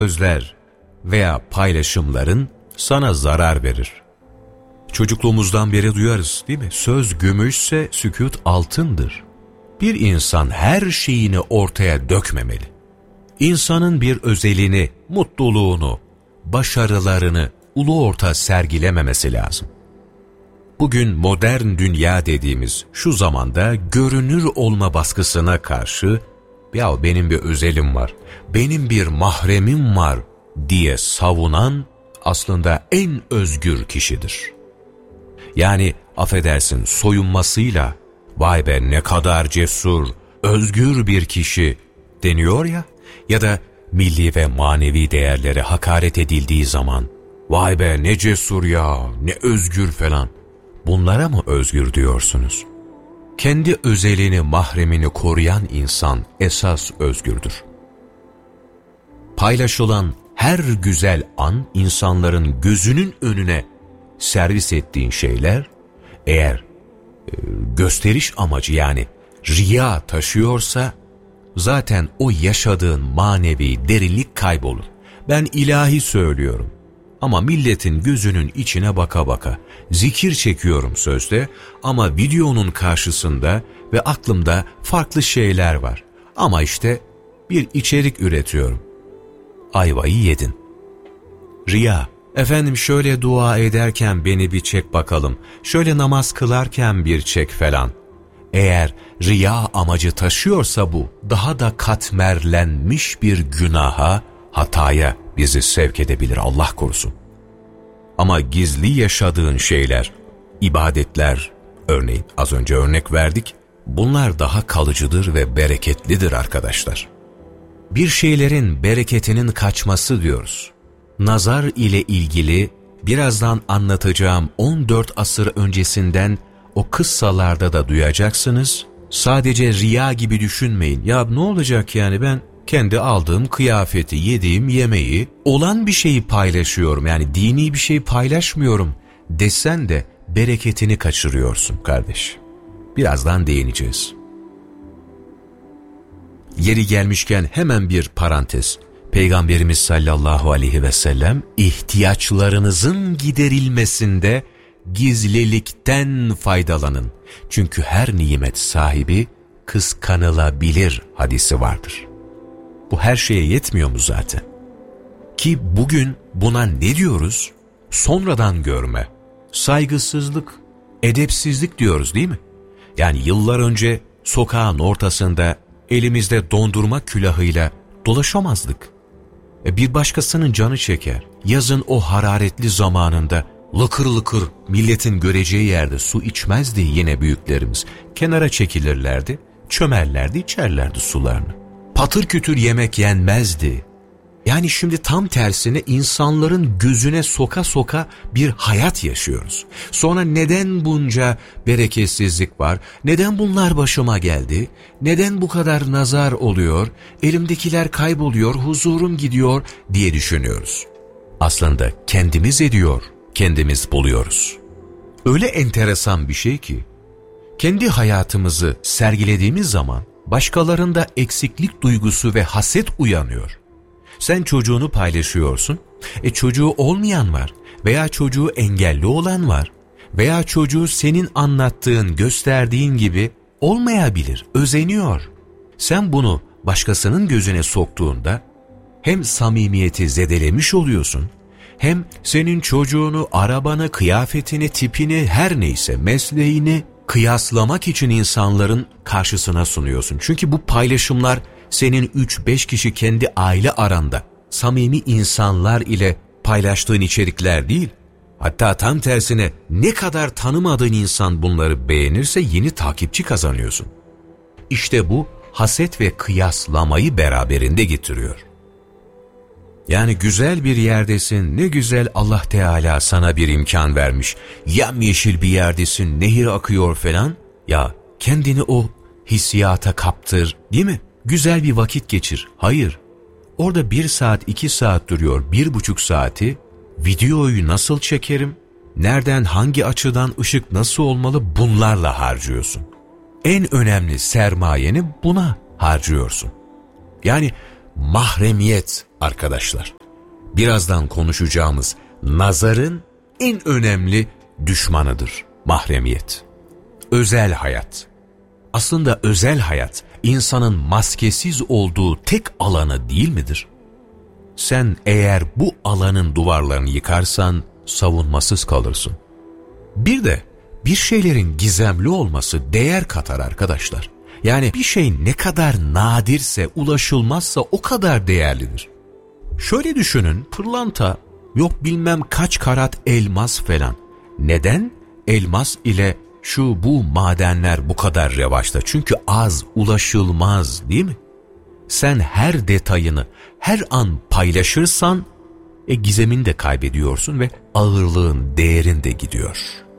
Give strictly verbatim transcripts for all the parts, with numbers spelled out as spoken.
sözler veya paylaşımların sana zarar verir. Çocukluğumuzdan beri duyarız değil mi? Söz gümüşse sükût altındır. Bir insan her şeyini ortaya dökmemeli. İnsanın bir özelini, mutluluğunu, başarılarını ulu orta sergilememesi lazım. Bugün modern dünya dediğimiz şu zamanda görünür olma baskısına karşı ya benim bir özelim var, benim bir mahremim var diye savunan aslında en özgür kişidir. Yani affedersin soyunmasıyla vay be ne kadar cesur, özgür bir kişi deniyor ya ya da milli ve manevi değerlere hakaret edildiği zaman vay be ne cesur ya, ne özgür falan. Bunlara mı özgür diyorsunuz? Kendi özelini, mahremini koruyan insan esas özgürdür. Paylaşılan her güzel an insanların gözünün önüne servis ettiğin şeyler eğer e, gösteriş amacı yani riya taşıyorsa zaten o yaşadığın manevi derinlik kaybolur. Ben ilahi söylüyorum ama milletin gözünün içine baka baka zikir çekiyorum sözde ama videonun karşısında ve aklımda farklı şeyler var. Ama işte bir içerik üretiyorum. Ayvayı yedin. Riya. Efendim şöyle dua ederken beni bir çek bakalım. Şöyle namaz kılarken bir çek falan. Eğer riya amacı taşıyorsa bu daha da katmerlenmiş bir günaha, hataya bizi sevk edebilir Allah korusun. Ama gizli yaşadığın şeyler, ibadetler, örneğin az önce örnek verdik, bunlar daha kalıcıdır ve bereketlidir arkadaşlar. Bir şeylerin bereketinin kaçması diyoruz. Nazar ile ilgili birazdan anlatacağım on dört asır öncesinden o kıssalarda da duyacaksınız. Sadece riya gibi düşünmeyin. Ya ne olacak yani ben kendi aldığım kıyafeti, yediğim yemeği, olan bir şeyi paylaşıyorum. Yani dini bir şey paylaşmıyorum desen de bereketini kaçırıyorsun kardeş. Birazdan değineceğiz. Yeri gelmişken hemen bir parantez. Peygamberimiz sallallahu aleyhi ve sellem ihtiyaçlarınızın giderilmesinde gizlilikten faydalanın. Çünkü her nimet sahibi kıskanılabilir hadisi vardır. Bu her şeye yetmiyor mu zaten? Ki bugün buna ne diyoruz? Sonradan görme, saygısızlık, edepsizlik diyoruz değil mi? Yani yıllar önce sokağın ortasında elimizde dondurma külahıyla dolaşamazdık. E bir başkasının canı çeker. Yazın o hararetli zamanında lıkır lıkır milletin göreceği yerde su içmezdi yine büyüklerimiz. Kenara çekilirlerdi, çömerlerdi, içerlerdi sularını. Patır kütür yemek yenmezdi. Yani şimdi tam tersine insanların gözüne soka soka bir hayat yaşıyoruz. Sonra neden bunca bereketsizlik var? Neden bunlar başıma geldi? Neden bu kadar nazar oluyor? Elimdekiler kayboluyor, huzurum gidiyor diye düşünüyoruz. Aslında kendimiz ediyor, kendimiz buluyoruz. Öyle enteresan bir şey ki, kendi hayatımızı sergilediğimiz zaman başkalarında eksiklik duygusu ve haset uyanıyor. Sen çocuğunu paylaşıyorsun, e çocuğu olmayan var veya çocuğu engelli olan var veya çocuğu senin anlattığın, gösterdiğin gibi olmayabilir, özeniyor. Sen bunu başkasının gözüne soktuğunda hem samimiyeti zedelemiş oluyorsun, hem senin çocuğunu, arabanı, kıyafetini, tipini, her neyse mesleğini kıyaslamak için insanların karşısına sunuyorsun. Çünkü bu paylaşımlar senin üç beş kişi kendi aile aranda samimi insanlar ile paylaştığın içerikler değil. Hatta tam tersine ne kadar tanımadığın insan bunları beğenirse yeni takipçi kazanıyorsun. İşte bu haset ve kıyaslamayı beraberinde getiriyor. Yani güzel bir yerdesin, ne güzel Allah Teala sana bir imkan vermiş. Yemyeşil bir yerdesin, nehir akıyor falan. Ya kendini o hissiyata kaptır, değil mi? Güzel bir vakit geçir. Hayır. Orada bir saat, iki saat duruyor. Bir buçuk saati videoyu nasıl çekerim? Nereden, hangi açıdan ışık nasıl olmalı? Bunlarla harcıyorsun. En önemli sermayeni buna harcıyorsun. Yani mahremiyet arkadaşlar. Birazdan konuşacağımız nazarın en önemli düşmanıdır mahremiyet. Özel hayat. Aslında özel hayat insanın maskesiz olduğu tek alanı değil midir? Sen eğer bu alanın duvarlarını yıkarsan savunmasız kalırsın. Bir de bir şeylerin gizemli olması değer katar arkadaşlar. Yani bir şey ne kadar nadirse, ulaşılmazsa o kadar değerlidir. Şöyle düşünün, pırlanta, yok bilmem kaç karat elmas falan. Neden elmas ile şu bu madenler bu kadar revaçta? Çünkü az, ulaşılmaz değil mi? Sen her detayını her an paylaşırsan e, gizemini de kaybediyorsun ve ağırlığın, değerin de gidiyor.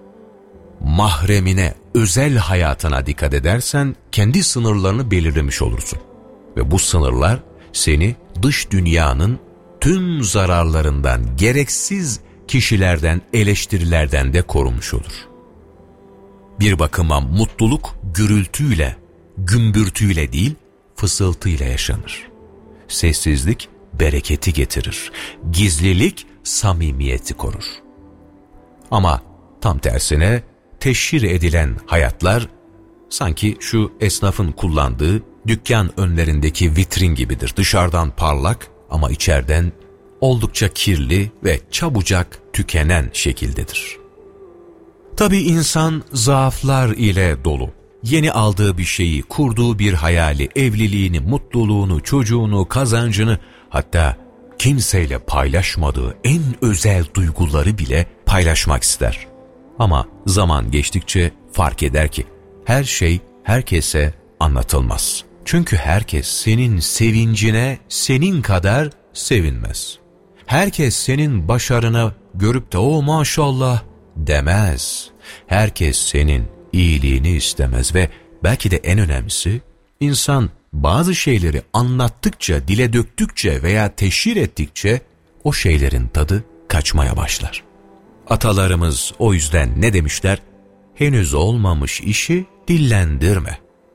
Mahremine, özel hayatına dikkat edersen kendi sınırlarını belirlemiş olursun. Ve bu sınırlar seni dış dünyanın tüm zararlarından, gereksiz kişilerden, eleştirilerden de korumuş olur. Bir bakıma mutluluk gürültüyle, gümbürtüyle değil, fısıltıyla yaşanır. Sessizlik bereketi getirir. Gizlilik samimiyeti korur. Ama tam tersine teşhir edilen hayatlar sanki şu esnafın kullandığı dükkan önlerindeki vitrin gibidir. Dışarıdan parlak ama içeriden oldukça kirli ve çabucak tükenen şekildedir. Tabii insan zaaflar ile dolu. Yeni aldığı bir şeyi, kurduğu bir hayali, evliliğini, mutluluğunu, çocuğunu, kazancını, hatta kimseyle paylaşmadığı en özel duyguları bile paylaşmak ister. Ama zaman geçtikçe fark eder ki her şey herkese anlatılmaz. Çünkü herkes senin sevincine senin kadar sevinmez. Herkes senin başarına görüp de o maşallah demez. Herkes senin iyiliğini istemez ve belki de en önemlisi, insan bazı şeyleri anlattıkça, dile döktükçe veya teşhir ettikçe o şeylerin tadı kaçmaya başlar. Atalarımız o yüzden ne demişler? Henüz olmamış işi dillendirme.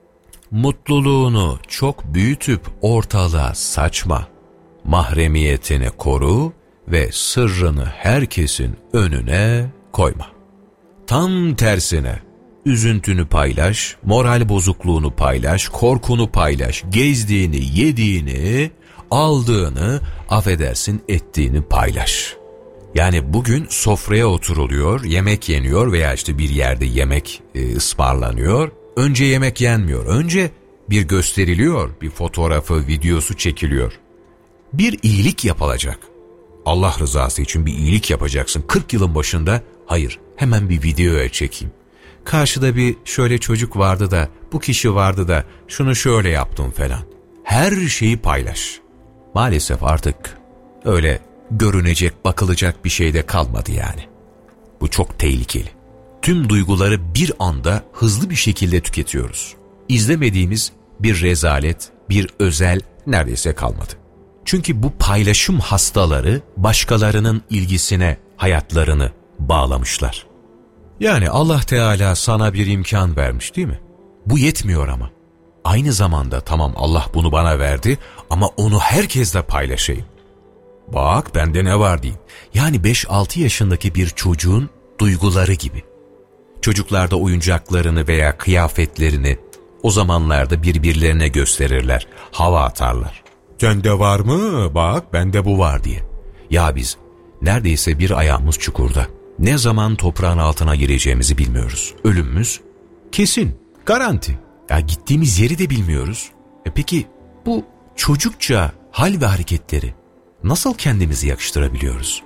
Mutluluğunu çok büyütüp ortalığa saçma. Mahremiyetini koru ve sırrını herkesin önüne koyma. Tam tersine üzüntünü paylaş, moral bozukluğunu paylaş, korkunu paylaş, gezdiğini, yediğini, aldığını, affedersin ettiğini paylaş. Yani bugün sofraya oturuluyor, yemek yeniyor veya işte bir yerde yemek e, ısmarlanıyor. Önce yemek yenmiyor, önce bir gösteriliyor, bir fotoğrafı, videosu çekiliyor. Bir iyilik yapılacak. Allah rızası için bir iyilik yapacaksın. kırk yılın başında, hayır hemen bir videoya çekeyim. Karşıda bir şöyle çocuk vardı da, bu kişi vardı da, şunu şöyle yaptım falan. Her şeyi paylaş. Maalesef artık öyle görünecek, bakılacak bir şey de kalmadı yani. Bu çok tehlikeli. Tüm duyguları bir anda hızlı bir şekilde tüketiyoruz. İzlemediğimiz bir rezalet, bir özel neredeyse kalmadı. Çünkü bu paylaşım hastaları başkalarının ilgisine hayatlarını bağlamışlar. Yani Allah Teala sana bir imkan vermiş değil mi? Bu yetmiyor ama. Aynı zamanda tamam Allah bunu bana verdi ama onu herkesle paylaşayım. Bak bende ne var diyeyim. Yani beş altı yaşındaki bir çocuğun duyguları gibi. Çocuklar da oyuncaklarını veya kıyafetlerini o zamanlarda birbirlerine gösterirler, hava atarlar. Sende var mı? Bak bende bu var diye. Ya biz neredeyse bir ayağımız çukurda. Ne zaman toprağın altına gireceğimizi bilmiyoruz. Ölümümüz kesin, garanti. Ya gittiğimiz yeri de bilmiyoruz. E peki bu çocukça hal ve hareketleri nasıl kendimizi yakıştırabiliyoruz?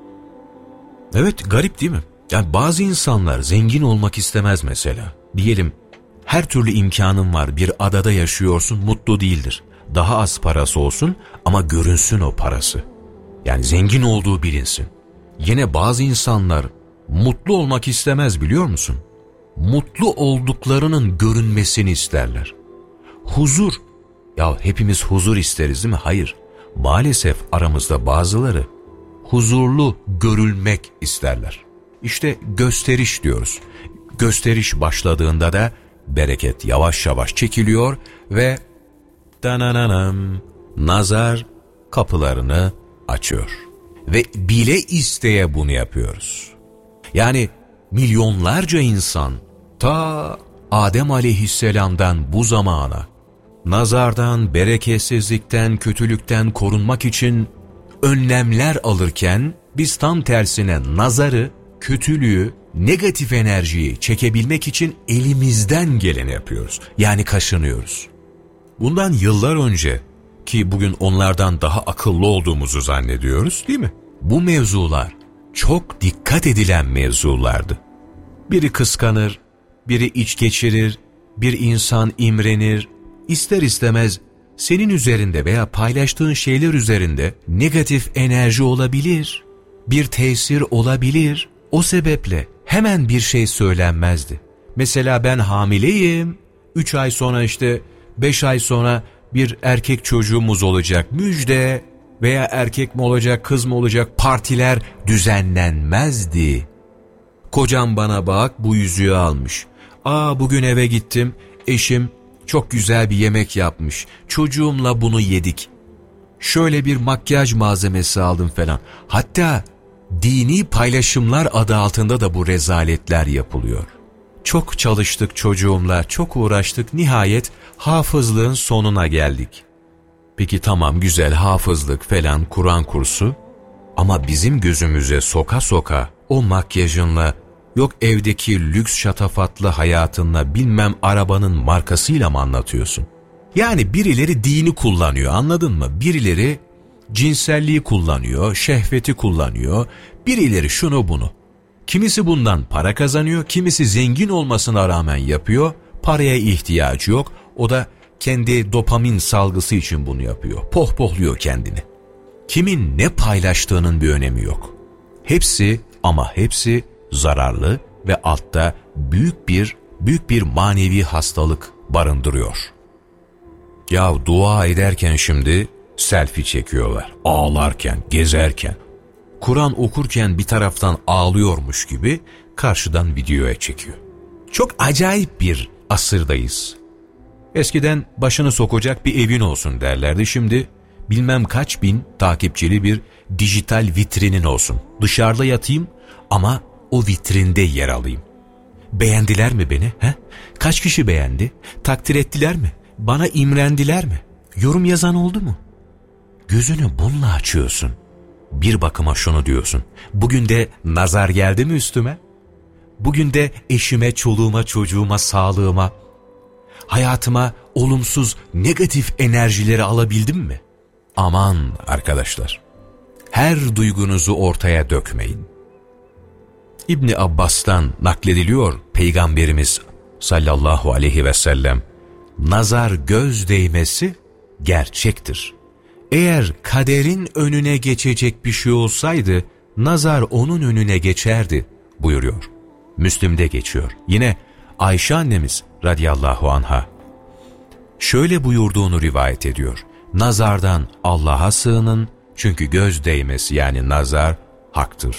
Evet, garip değil mi? Yani bazı insanlar zengin olmak istemez mesela. Diyelim her türlü imkanın var, bir adada yaşıyorsun, mutlu değildir. Daha az parası olsun ama görünsün o parası. Yani zengin olduğu bilinsin. Yine bazı insanlar mutlu olmak istemez biliyor musun? Mutlu olduklarının görünmesini isterler. Huzur. Ya hepimiz huzur isteriz değil mi? Hayır. Maalesef aramızda bazıları huzurlu görülmek isterler. İşte gösteriş diyoruz. Gösteriş başladığında da bereket yavaş yavaş çekiliyor ve dananam nazar kapılarını açıyor. Ve bile isteye bunu yapıyoruz. Yani milyonlarca insan ta Adem aleyhisselamdan bu zamana nazardan, bereketsizlikten, kötülükten korunmak için önlemler alırken biz tam tersine nazarı, kötülüğü, negatif enerjiyi çekebilmek için elimizden geleni yapıyoruz. Yani kaşınıyoruz. Bundan yıllar önce ki bugün onlardan daha akıllı olduğumuzu zannediyoruz, değil mi? Bu mevzular çok dikkat edilen mevzulardı. Biri kıskanır, biri iç geçirir, bir insan imrenir. İster istemez senin üzerinde veya paylaştığın şeyler üzerinde negatif enerji olabilir, bir tesir olabilir. O sebeple hemen bir şey söylenmezdi. Mesela ben hamileyim, üç ay sonra işte beş ay sonra bir erkek çocuğumuz olacak, müjde, veya erkek mi olacak, kız mı olacak, partiler düzenlenmezdi. Kocam bana bak bu yüzüğü almış. Aa bugün eve gittim, eşim çok güzel bir yemek yapmış. Çocuğumla bunu yedik. Şöyle bir makyaj malzemesi aldım falan. Hatta dini paylaşımlar adı altında da bu rezaletler yapılıyor. Çok çalıştık çocuğumla, çok uğraştık. Nihayet hafızlığın sonuna geldik. Peki tamam, güzel hafızlık falan, Kur'an kursu. Ama bizim gözümüze soka soka o makyajınla, yok evdeki lüks şatafatlı hayatınla, bilmem arabanın markasıyla mı anlatıyorsun? Yani birileri dini kullanıyor, anladın mı? Birileri cinselliği kullanıyor, şehveti kullanıyor, birileri şunu bunu. Kimisi bundan para kazanıyor, kimisi zengin olmasına rağmen yapıyor, paraya ihtiyacı yok, o da kendi dopamin salgısı için bunu yapıyor, pohpohluyor kendini. Kimin ne paylaştığının bir önemi yok. Hepsi ama hepsi zararlı ve altta büyük bir büyük bir manevi hastalık barındırıyor. Ya dua ederken şimdi selfie çekiyorlar, ağlarken, gezerken. Kur'an okurken bir taraftan ağlıyormuş gibi karşıdan videoya çekiyor. Çok acayip bir asırdayız. Eskiden başını sokacak bir evin olsun derlerdi. Şimdi bilmem kaç bin takipçili bir dijital vitrinin olsun. Dışarıda yatayım ama o vitrinde yer alayım. Beğendiler mi beni? He? Kaç kişi beğendi? Takdir ettiler mi? Bana imrendiler mi? Yorum yazan oldu mu? Gözünü bununla açıyorsun. Bir bakıma şunu diyorsun. Bugün de nazar geldi mi üstüme? Bugün de eşime, çoluğuma, çocuğuma, sağlığıma, hayatıma olumsuz, negatif enerjileri alabildim mi? Aman arkadaşlar, her duygunuzu ortaya dökmeyin. İbni Abbas'tan naklediliyor Peygamberimiz sallallahu aleyhi ve sellem, nazar göz değmesi gerçektir. Eğer kaderin önüne geçecek bir şey olsaydı, nazar onun önüne geçerdi buyuruyor. Müslim'de geçiyor. Yine Ayşe annemiz radıyallahu anha şöyle buyurduğunu rivayet ediyor. Nazardan Allah'a sığının, çünkü göz değmesi yani nazar haktır.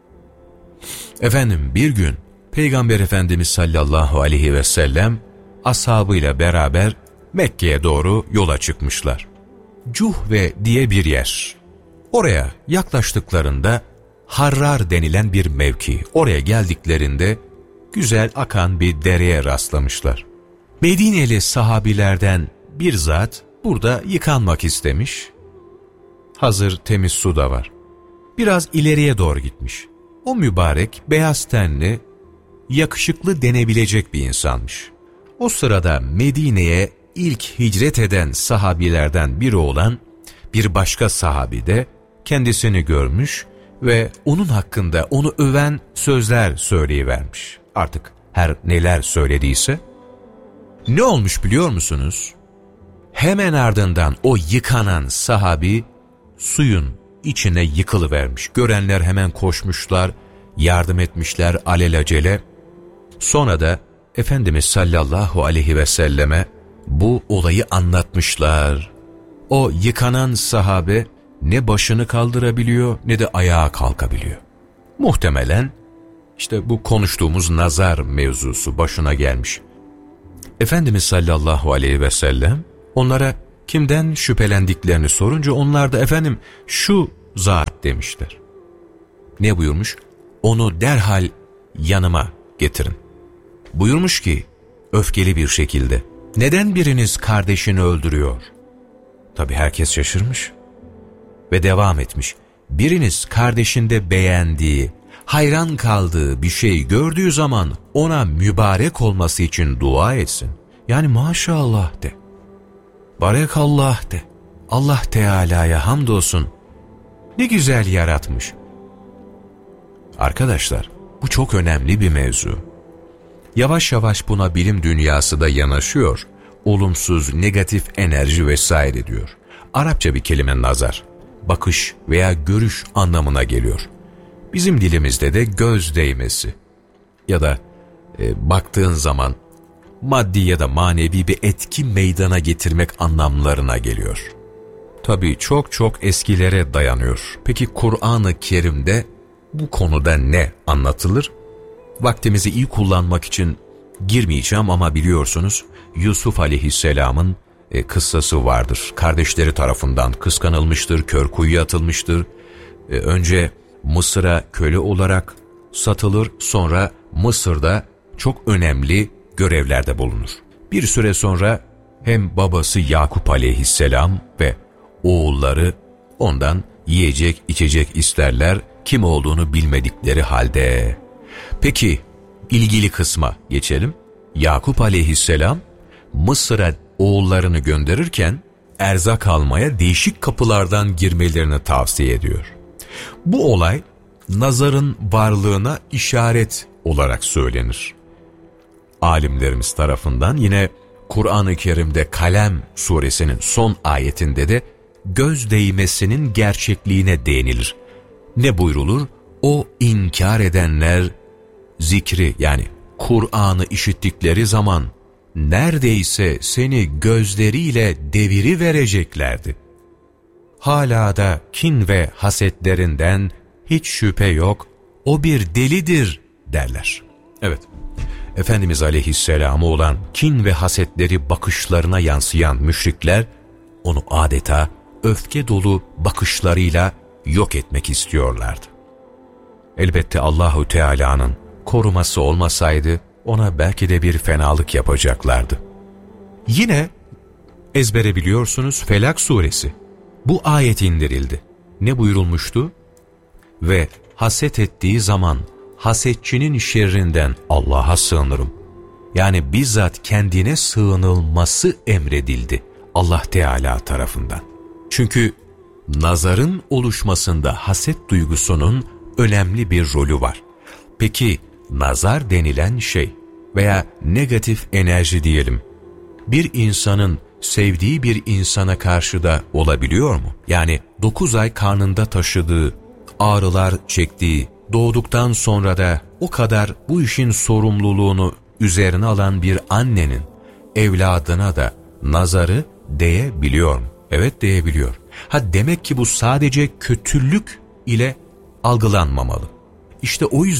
Efendim bir gün Peygamber Efendimiz sallallahu aleyhi ve sellem ashabıyla beraber Mekke'ye doğru yola çıkmışlar. Cuhve diye bir yer. Oraya yaklaştıklarında Harrar denilen bir mevki. Oraya geldiklerinde güzel akan bir dereye rastlamışlar. Medineli sahabilerden bir zat burada yıkanmak istemiş. Hazır temiz su da var. Biraz ileriye doğru gitmiş. O mübarek beyaz tenli, yakışıklı denebilecek bir insanmış. O sırada Medine'ye ilk hicret eden sahabilerden biri olan bir başka sahabi de kendisini görmüş ve onun hakkında onu öven sözler söyleyivermiş. Artık her neler söylediyse. Ne olmuş biliyor musunuz? Hemen ardından o yıkanan sahabi suyun içine yıkılıvermiş. Görenler hemen koşmuşlar, yardım etmişler alelacele. Sonra da Efendimiz sallallahu aleyhi ve selleme bu olayı anlatmışlar. O yıkanan sahabe ne başını kaldırabiliyor ne de ayağa kalkabiliyor. Muhtemelen işte bu konuştuğumuz nazar mevzusu başına gelmiş. Efendimiz sallallahu aleyhi ve sellem onlara Kimden şüphelendiklerini sorunca onlar da efendim şu zat demişler. Ne buyurmuş? Onu derhal yanıma getirin. Buyurmuş ki öfkeli bir şekilde, neden biriniz kardeşini öldürüyor? Tabi herkes şaşırmış ve devam etmiş. Biriniz kardeşinde beğendiği, hayran kaldığı bir şey gördüğü zaman ona mübarek olması için dua etsin. Yani maşallah de, barekallah de, Allah Teala'ya hamdolsun, ne güzel yaratmış. Arkadaşlar, bu çok önemli bir mevzu. Yavaş yavaş buna bilim dünyası da yanaşıyor. Olumsuz, negatif enerji vesaire diyor. Arapça bir kelime nazar, bakış veya görüş anlamına geliyor. Bizim dilimizde de göz değmesi ya da e, baktığın zaman maddi ya da manevi bir etki meydana getirmek anlamlarına geliyor. Tabii çok çok eskilere dayanıyor. Peki Kur'an-ı Kerim'de bu konuda ne anlatılır? Vaktimizi iyi kullanmak için girmeyeceğim ama biliyorsunuz Yusuf Aleyhisselam'ın e, kıssası vardır. Kardeşleri tarafından kıskanılmıştır, kör kuyuya atılmıştır. E, önce Mısır'a köle olarak satılır, sonra Mısır'da çok önemli görevlerde bulunur. Bir süre sonra hem babası Yakup Aleyhisselam ve oğulları ondan yiyecek içecek isterler, kim olduğunu bilmedikleri halde. Peki ilgili kısma geçelim. Yakup Aleyhisselam Mısır'a oğullarını gönderirken erzak almaya değişik kapılardan girmelerini tavsiye ediyor. Bu olay nazarın varlığına işaret olarak söylenir. Alimlerimiz tarafından yine Kur'an-ı Kerim'de Kalem suresinin son ayetinde de göz değmesinin gerçekliğine değinilir. Ne buyrulur? O inkar edenler zikri yani Kur'an'ı işittikleri zaman neredeyse seni gözleriyle deviri vereceklerdi. Hala da kin ve hasetlerinden hiç şüphe yok, o bir delidir derler. Evet, Efendimiz Aleyhisselam'a olan kin ve hasetleri bakışlarına yansıyan müşrikler, onu adeta öfke dolu bakışlarıyla yok etmek istiyorlardı. Elbette Allahu Teala'nın koruması olmasaydı, ona belki de bir fenalık yapacaklardı. Yine ezbere biliyorsunuz Felak suresi. Bu ayet indirildi. Ne buyurulmuştu? Ve haset ettiği zaman hasetçinin şerrinden Allah'a sığınırım. Yani bizzat kendine sığınılması emredildi Allah Teala tarafından. Çünkü nazarın oluşmasında haset duygusunun önemli bir rolü var. Peki nazar denilen şey veya negatif enerji diyelim, bir insanın sevdiği bir insana karşı da olabiliyor mu? Yani dokuz ay karnında taşıdığı, ağrılar çektiği, doğduktan sonra da o kadar bu işin sorumluluğunu üzerine alan bir annenin evladına da nazarı değebiliyor mu? Evet, değebiliyor. Ha, demek ki bu sadece kötülük ile algılanmamalı. İşte o yüzden